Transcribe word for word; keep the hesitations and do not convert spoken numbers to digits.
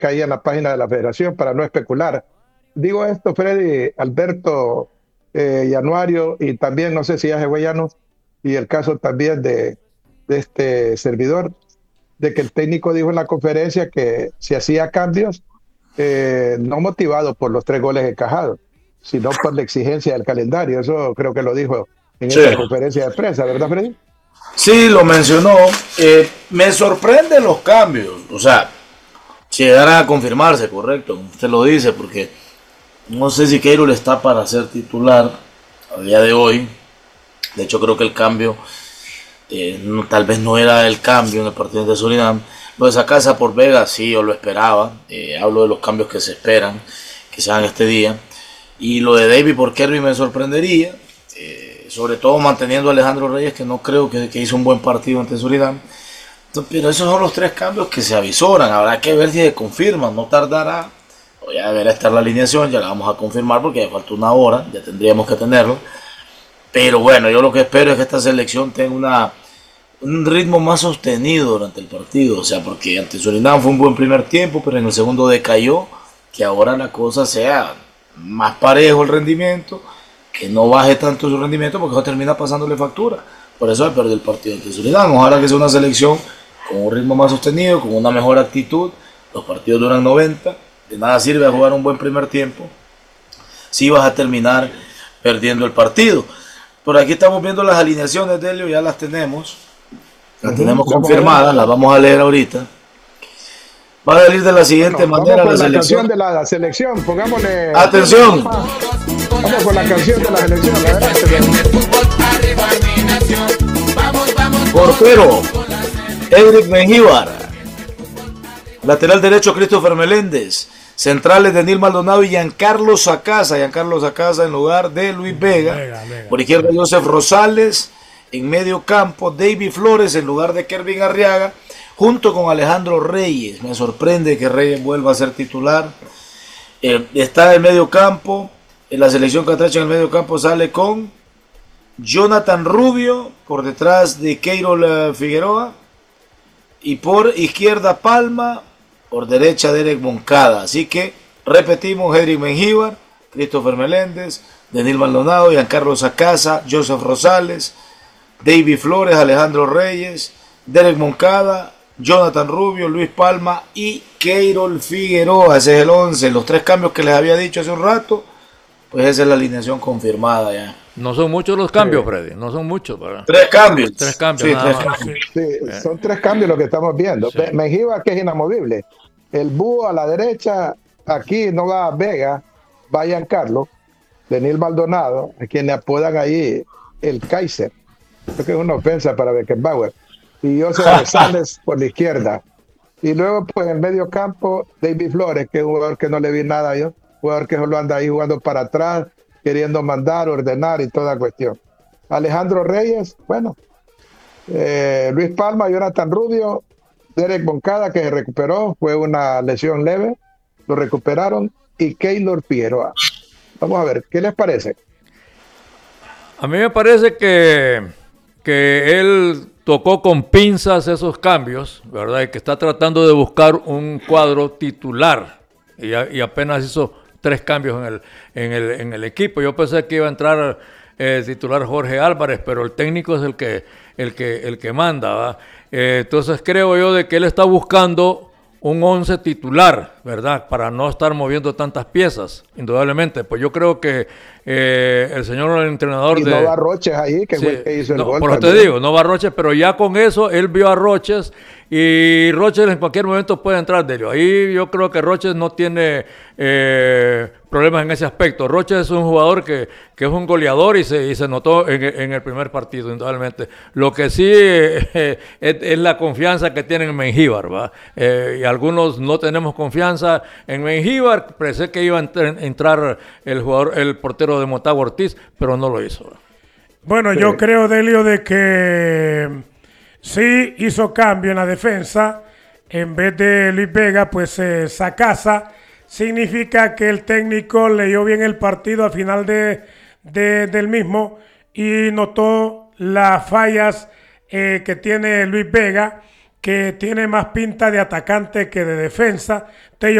que hay en la página de la federación para no especular. Digo esto, Freddy, Alberto, eh, Januario, y también, no sé si es Guayano, y el caso también de, de este servidor, de que el técnico dijo en la conferencia que si hacía cambios, eh, no motivado por los tres goles encajados, sino por la exigencia del calendario. Eso creo que lo dijo en Sí, esa conferencia de prensa, ¿verdad, Freddy? sí, lo mencionó. Eh, me sorprenden los cambios. O sea, si llegaran a confirmarse, correcto, como usted lo dice, porque no sé si Keylor está para ser titular a día de hoy. De hecho, creo que el cambio, eh, no, tal vez no era el cambio en el partido de Surinam. Lo de Sacasa por Vega, sí, yo lo esperaba. Eh, hablo de los cambios que se esperan, que se hagan este día. Y lo de David por Kirby me sorprendería. Eh, sobre todo manteniendo a Alejandro Reyes, que no creo que, que hizo un buen partido ante Surinam. Pero esos son los tres cambios que se avisoran. Habrá que ver si se confirman, no tardará. Voy a ver, esta es la alineación, ya la vamos a confirmar porque ya falta una hora, ya tendríamos que tenerlo. Pero bueno, yo lo que espero es que esta selección tenga una, un ritmo más sostenido durante el partido. O sea, porque ante Surinam fue un buen primer tiempo, pero en el segundo decayó. Que ahora la cosa sea más parejo el rendimiento, que no baje tanto su rendimiento porque eso termina pasándole factura. Por eso se perdió el partido ante Surinam. Ojalá que sea una selección con un ritmo más sostenido, con una mejor actitud. Los partidos duran noventa. De nada sirve jugar un buen primer tiempo si vas a terminar perdiendo el partido. Por aquí estamos viendo las alineaciones de Helio, ya las tenemos. Las uh-huh. tenemos confirmadas, las vamos a leer ahorita. Va a salir de la siguiente bueno, manera vamos la, la selección. canción de la, la selección, pongámosle. Atención. Vamos con la canción de la selección. Portero, Eric Mengíbar. Lateral derecho, Christopher Meléndez. Centrales, Denil Maldonado y Giancarlo Sacasa. Giancarlo Sacasa en lugar de Luis Vega. Vega, Vega. Por izquierda, Joseph Rosales. En medio campo, David Flores en lugar de Kervin Arriaga. Junto con Alejandro Reyes. Me sorprende que Reyes vuelva a ser titular. Eh, está en medio campo. En la selección catracha en el medio campo sale con Jonathan Rubio. Por detrás de Keylor Figueroa. Y por izquierda Palma. Por derecha Derek Moncada. Así que repetimos: Hedrick Mengíbar, Christopher Meléndez, Denil Maldonado, Giancarlo Sacasa, Joseph Rosales, David Flores, Alejandro Reyes, Derek Moncada, Jonathan Rubio, Luis Palma y Keylor Figueroa. Ese es el once. Los tres cambios que les había dicho hace un rato, pues esa es la alineación confirmada ya. No son muchos los cambios, sí. Freddy, no son muchos, ¿verdad? Tres cambios. Tres cambios, sí, nada tres más. cambios. Sí, son tres cambios lo que estamos viendo. Sí. Mengíbar, que es inamovible. El búho a la derecha, aquí no va Vega, va Giancarlo, Denil Maldonado, a quien le apodan ahí el Kaiser. Creo que es una ofensa para Beckenbauer. Y José Rosales por la izquierda. Y luego, pues, en el medio campo, David Flores, que es un jugador que no le vi nada yo, un jugador que solo anda ahí jugando para atrás, queriendo mandar, ordenar y toda cuestión. Alejandro Reyes, bueno, eh, Luis Palma, Jonathan Rubio, Derek Moncada, que se recuperó, fue una lesión leve, lo recuperaron, y Keylor Figueroa. Vamos a ver, ¿qué les parece? A mí me parece que, que él tocó con pinzas esos cambios, ¿verdad? Y que está tratando de buscar un cuadro titular, y, a, y apenas hizo tres cambios en el, en el, en el equipo. Yo pensé que iba a entrar eh, titular Jorge Álvarez, pero el técnico es el que, el que, el que manda, ¿verdad? Eh, entonces creo yo de que él está buscando un once titular, ¿verdad? Para no estar moviendo tantas piezas, indudablemente. Pues yo creo que eh, el señor el entrenador y de... no va Roches ahí, que sí, fue el que hizo el no, gol. Por eso te digo, no va Roches, pero ya con eso él vio a Roches y Roches en cualquier momento puede entrar, Delio. Ahí yo creo que Roches no tiene eh, problemas en ese aspecto. Roches es un jugador que, que es un goleador y se, y se notó en, en el primer partido, indudablemente. Lo que sí eh, es, es la confianza que tiene en Mengíbar, ¿va? Eh, y algunos no tenemos confianza en Mengíbar. Pensé que iba a entrar el jugador, el portero de Motagua Ortiz, pero no lo hizo. Bueno, sí. Yo creo, Delio, de que sí hizo cambio en la defensa. En vez de Luis Vega, pues eh, Sacasa. Significa que el técnico leyó bien el partido al final de, de, del mismo y notó las fallas eh, que tiene Luis Vega, que tiene más pinta de atacante que de defensa. Entonces,